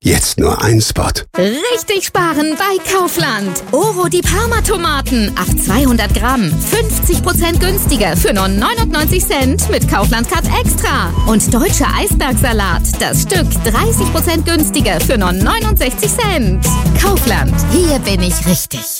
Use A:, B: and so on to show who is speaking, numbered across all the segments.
A: Jetzt nur ein Spot.
B: Richtig sparen bei Kaufland. Oro die Parma-Tomaten. 200 Gramm. 50% günstiger für nur 99 Cent mit Kaufland Card Extra. Und deutscher Eisbergsalat. Das Stück 30% günstiger für nur 69 Cent. Kaufland. Hier bin ich richtig.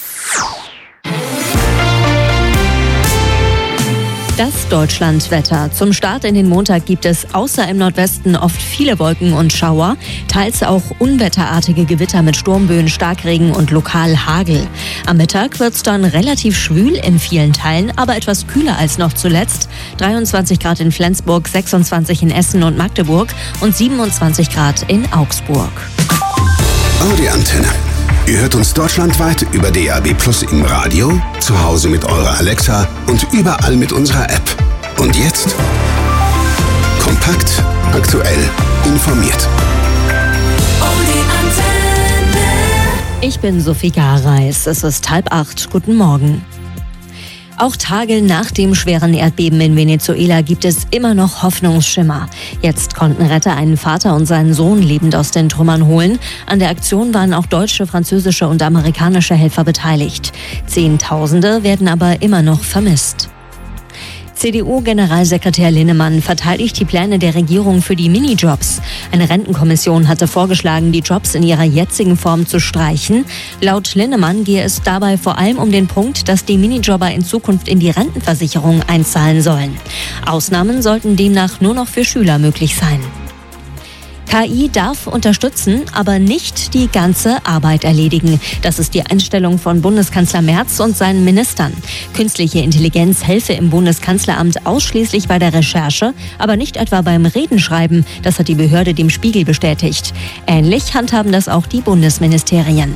C: Das Deutschlandwetter. Zum Start in den Montag gibt es außer im Nordwesten oft viele Wolken und Schauer, teils auch unwetterartige Gewitter mit Sturmböen, Starkregen und lokal Hagel. Am Mittag wird es dann relativ schwül in vielen Teilen, aber etwas kühler als noch zuletzt. 23 Grad in Flensburg, 26 in Essen und Magdeburg und 27 Grad in Augsburg.
A: Audi Antenne. Ihr hört uns deutschlandweit über DAB+ im Radio, zu Hause mit eurer Alexa und überall mit unserer App. Und jetzt kompakt, aktuell, informiert.
D: Audi Antenne.
C: Ich bin Sophie Gareis. Es ist 7:30. Guten Morgen. Auch Tage nach dem schweren Erdbeben in Venezuela gibt es immer noch Hoffnungsschimmer. Jetzt konnten Retter einen Vater und seinen Sohn lebend aus den Trümmern holen. An der Aktion waren auch deutsche, französische und amerikanische Helfer beteiligt. Zehntausende werden aber immer noch vermisst. CDU-Generalsekretär Linnemann verteidigt die Pläne der Regierung für die Minijobs. Eine Rentenkommission hatte vorgeschlagen, die Jobs in ihrer jetzigen Form zu streichen. Laut Linnemann gehe es dabei vor allem um den Punkt, dass die Minijobber in Zukunft in die Rentenversicherung einzahlen sollen. Ausnahmen sollten demnach nur noch für Schüler möglich sein. KI darf unterstützen, aber nicht die ganze Arbeit erledigen. Das ist die Einstellung von Bundeskanzler Merz und seinen Ministern. Künstliche Intelligenz helfe im Bundeskanzleramt ausschließlich bei der Recherche, aber nicht etwa beim Redenschreiben. Das hat die Behörde dem Spiegel bestätigt. Ähnlich handhaben das auch die Bundesministerien.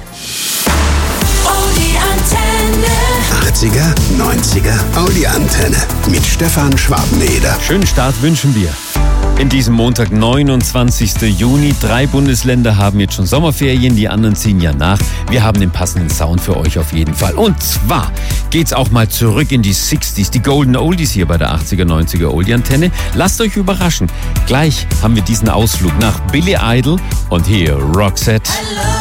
D: Audi Antenne.
A: 80er, 90er, Audi Antenne mit Stefan Schwabeneder.
E: Schönen Start wünschen wir. In diesem Montag, 29. Juni. 3 Bundesländer haben jetzt schon Sommerferien, die anderen ziehen ja nach. Wir haben den passenden Sound für euch auf jeden Fall. Und zwar geht's auch mal zurück in die 60s, die Golden Oldies hier bei der 80er, 90er Oldie-Antenne. Lasst euch überraschen. Gleich haben wir diesen Ausflug nach Billy Idol und hier Roxette.